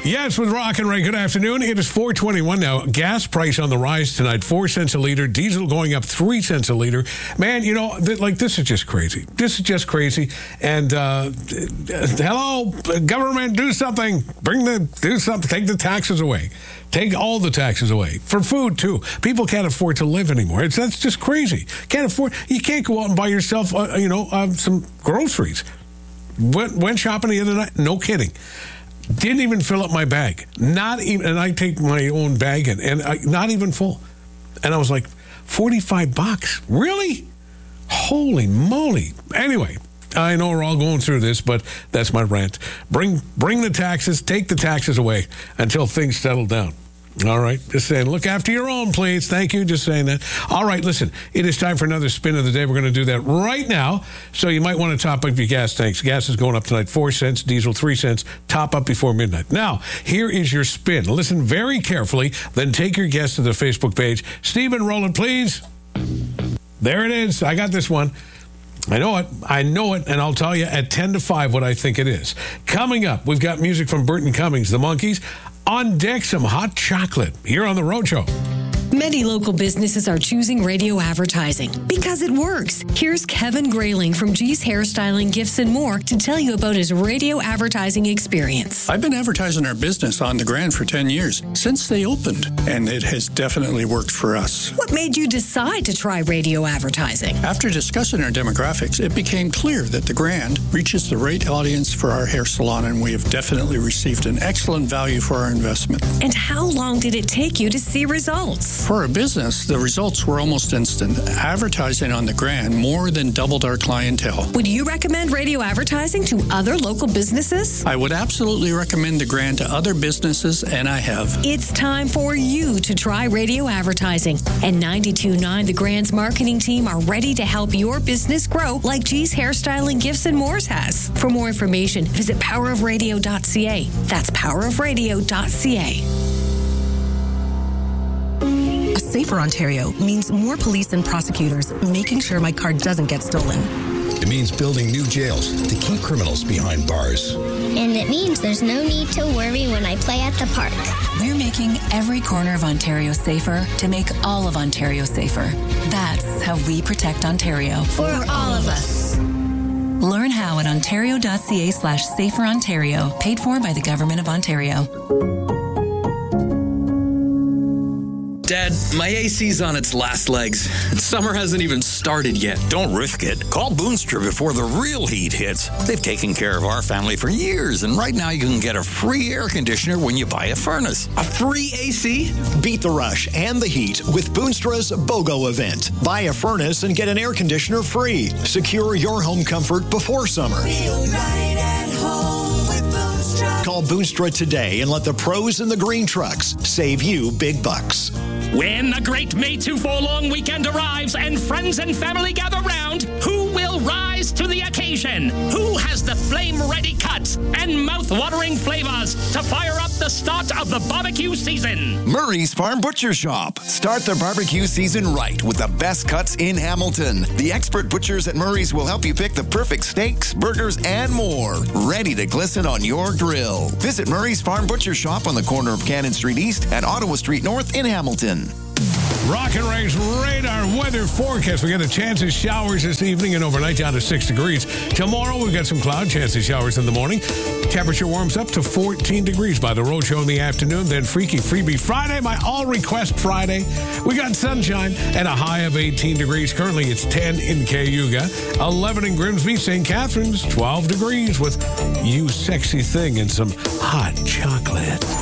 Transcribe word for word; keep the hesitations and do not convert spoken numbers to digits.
Yes, with Rock and Ray. Good afternoon. It is four twenty-one now. Gas price on the rise tonight, four cents a liter. Diesel going up three cents a liter. Man, you know, th- like this is just crazy. This is just crazy. And uh, hello, government, do something. Bring the do something. Take the taxes away. Take all the taxes away for food too. People can't afford to live anymore. It's that's just crazy. Can't afford. You can't go out and buy yourself, uh, you know, uh, some groceries. Went, went shopping the other night. No kidding. Didn't even fill up my bag. Not even, and I take my own bag in, and I, not even full. And I was like, forty-five bucks? Really? Holy moly. Anyway, I know we're all going through this, but that's my rant. Bring, bring the taxes, take the taxes away until things settle down. All right, just saying, look after your own, please. Thank you, just saying that. All right, listen, it is time for another spin of the day. We're going to do that right now, so you might want to top up your gas tanks. Gas is going up tonight, four cents, diesel three cents. Top up before midnight. Now, here is your spin. Listen very carefully, then take your guess to the Facebook page. Stephen, roll it, please. There it is. I got this one. I know it. I know it, and I'll tell you at ten to five what I think it is. Coming up, we've got music from Burton Cummings, the Monkees. On deck, some hot chocolate here on The Roadshow. Many local businesses are choosing radio advertising because it works. Here's Kevin Grayling from G's Hairstyling, Gifts and More to tell you about his radio advertising experience. I've been advertising our business on the Grand for ten years, since they opened, and it has definitely worked for us. What made you decide to try radio advertising? After discussing our demographics, it became clear that the Grand reaches the right audience for our hair salon, and we have definitely received an excellent value for our investment. And how long did it take you to see results? For a business, the results were almost instant. Advertising on the Grand more than doubled our clientele. Would you recommend radio advertising to other local businesses? I would absolutely recommend the Grand to other businesses, and I have. It's time for you to try radio advertising. And ninety-two point nine, the Grand's marketing team are ready to help your business grow like G's Hairstyling, Gifts and More has. For more information, visit power of radio dot c a. That's power of radio dot c a. A safer Ontario means more police and prosecutors making sure my car doesn't get stolen. It means building new jails to keep criminals behind bars. And it means there's no need to worry when I play at the park. We're making every corner of Ontario safer to make all of Ontario safer. That's how we protect Ontario. For all of us. Learn how at ontario dot c a slash safer Ontario. Paid for by the Government of Ontario. Dad, my A C's on its last legs. Summer hasn't even started yet. Don't risk it. Call Boonstra before the real heat hits. They've taken care of our family for years, and right now you can get a free air conditioner when you buy a furnace. A free A C? Beat the rush and the heat with Boonstra's BOGO event. Buy a furnace and get an air conditioner free. Secure your home comfort before summer. Feel right at home with Boonstra. Call Boonstra today and let the pros in the green trucks save you big bucks. When the great May two four long weekend arrives and friends and family gather round, who will rise to the occasion? Who has the flame-ready cuts and mouth-watering flavors to fire up the start of the barbecue season? Murray's Farm Butcher Shop. Start the barbecue season right with the best cuts in Hamilton. The expert butchers at Murray's will help you pick the perfect steaks, burgers, and more, ready to glisten on your grill. Visit Murray's Farm Butcher Shop on the corner of Cannon Street East and Ottawa Street North in Hamilton. Rock and Ray's radar weather forecast. We got a chance of showers this evening and overnight down to six degrees. Tomorrow we've got some cloud, chance of showers in the morning. Temperature warms up to fourteen degrees by the Roadshow in the afternoon. Then Freaky Freebie Friday, my all request Friday. We got sunshine and a high of eighteen degrees. Currently it's ten in Cayuga, eleven in Grimsby, Saint Catharines, twelve degrees with You Sexy Thing and some hot chocolate.